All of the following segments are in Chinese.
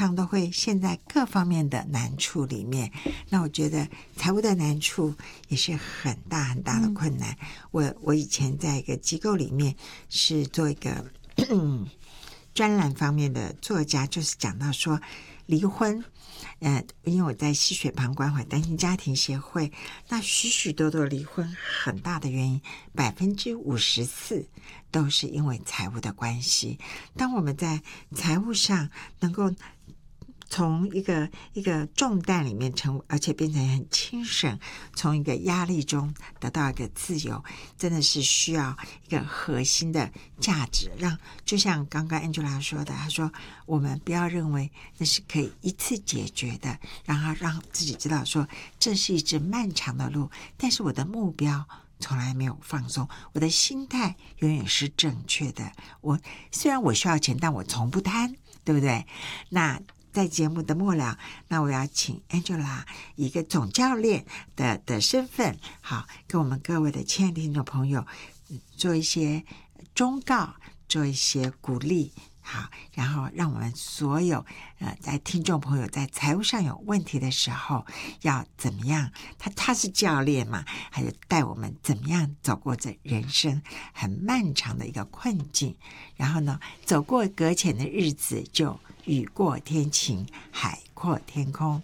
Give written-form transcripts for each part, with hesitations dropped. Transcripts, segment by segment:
常都会陷在各方面的难处里面。那我觉得财务的难处也是很大很大的困难。我以前在一个机构里面是做一个专栏方面的作家，就是讲到说离婚。因为我在细水旁关怀单亲家庭协会，那许许多多离婚很大的原因54%都是因为财务的关系。当我们在财务上能够从一个重担里面而且变成很轻省，从一个压力中得到一个自由，真的是需要一个核心的价值。就像刚刚 Angela 说的，她说我们不要认为那是可以一次解决的，让自己知道说这是一支漫长的路，但是我的目标从来没有放松，我的心态永远是正确的。虽然我需要钱，但我从不贪，对不对？那在节目的末了，那我要请 Angela 以一个总教练的身份，好，跟我们各位的亲爱的听众朋友做一些忠告，做一些鼓励，好，然后让我们所有在听众朋友在财务上有问题的时候要怎么样，他是教练嘛，还有带我们怎么样走过这人生很漫长的一个困境，然后呢走过搁浅的日子，就雨过天晴，海阔天空。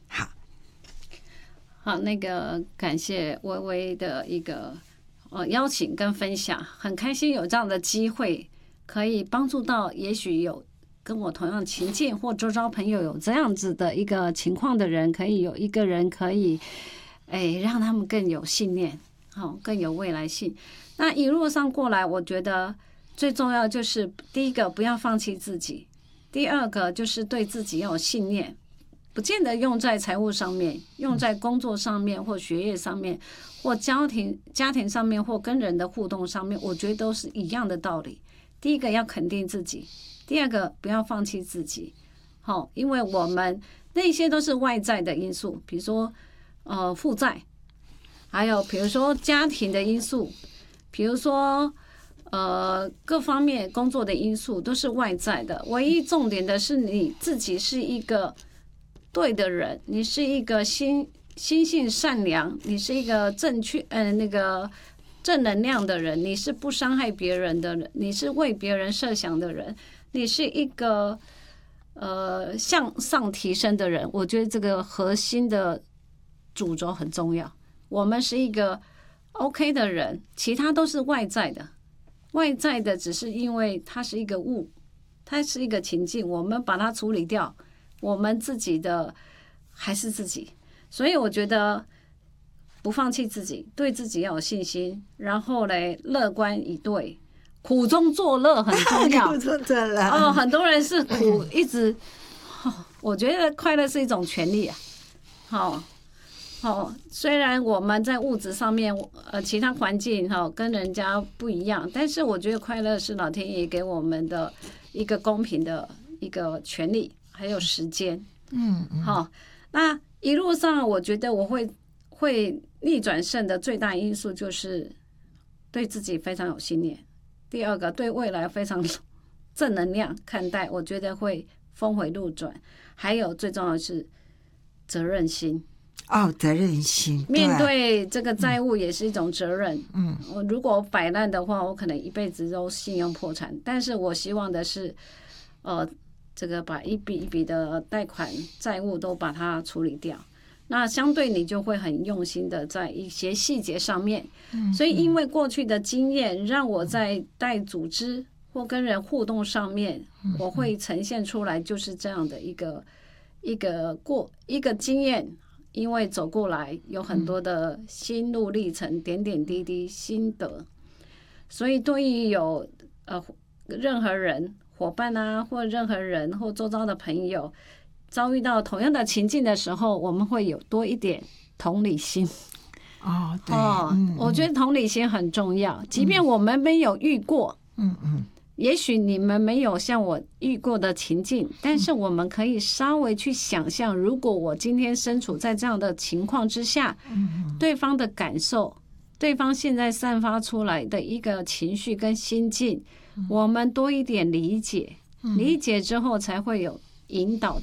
好，那个感谢微微的一个邀请跟分享，很开心有这样的机会可以帮助到也许有跟我同样情境或周遭朋友有这样子的一个情况的人，可以有一个人可以让他们更有信念，更有未来性。那一路上过来，我觉得最重要就是第一个不要放弃自己，第二个就是对自己要有信念，不见得用在财务上面，用在工作上面或学业上面或家庭上面或跟人的互动上面，我觉得都是一样的道理。第一个要肯定自己，第二个不要放弃自己。因为我们那些都是外在的因素，比如说负债，还有比如说家庭的因素，比如说各方面工作的因素都是外在的，唯一重点的是你自己是一个对的人，你是一个心性善良，你是一个正确那个正能量的人，你是不伤害别人的人，你是为别人设想的人，你是一个向上提升的人。我觉得这个核心的主轴很重要。我们是一个 OK 的人，其他都是外在的，外在的只是因为它是一个物，它是一个情境，我们把它处理掉，我们自己的还是自己。所以我觉得不放弃自己，对自己要有信心，然后嘞乐观以对，苦中作乐很重要。 苦中作乐很多人是苦一直我觉得快乐是一种权利啊。虽然我们在物质上面其他环境跟人家不一样，但是我觉得快乐是老天爷给我们的一个公平的一个权利，还有时间。那一路上我觉得我会逆转胜的最大因素就是对自己非常有信念，第二个对未来非常正能量看待，我觉得会峰回路转，还有最重要的是责任心。 责任心， 面对这个债务也是一种责任。我如果摆烂的话，我可能一辈子都信用破产。但是我希望的是，这个把一笔一笔的贷款债务都把它处理掉。那相对你就会很用心的在一些细节上面。所以因为过去的经验，让我在带组织或跟人互动上面，我会呈现出来就是这样的一个经验。因为走过来有很多的心路历程，点点滴滴心得，所以对于有任何人伙伴啊，或任何人或周遭的朋友遭遇到同样的情境的时候，我们会有多一点同理心。 对， 我觉得同理心很重要，即便我们没有遇过，也许你们没有像我遇过的情境，但是我们可以稍微去想象，如果我今天身处在这样的情况之下，对方的感受，对方现在散发出来的一个情绪跟心境，我们多一点理解，理解之后才会有引导